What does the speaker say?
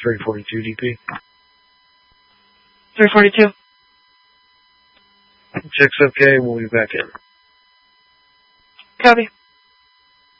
342 DP. 342. Check's okay, we'll be back in. Copy.